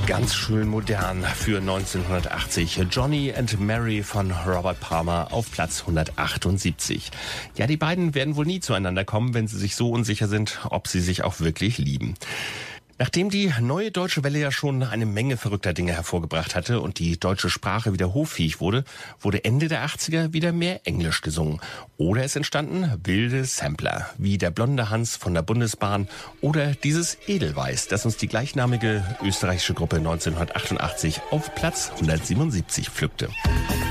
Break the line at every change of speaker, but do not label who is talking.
Ganz schön modern für 1980. Johnny and Mary von Robert Palmer auf Platz 178. Ja, die beiden werden wohl nie zueinander kommen, wenn sie sich so unsicher sind, ob sie sich auch wirklich lieben. Nachdem die neue deutsche Welle ja schon eine Menge verrückter Dinge hervorgebracht hatte und die deutsche Sprache wieder hoffähig wurde, wurde Ende der 80er wieder mehr Englisch gesungen. Oder es entstanden wilde Sampler, wie der blonde Hans von der Bundesbahn oder dieses Edelweiß, das uns die gleichnamige österreichische Gruppe 1988 auf Platz 177 pflückte.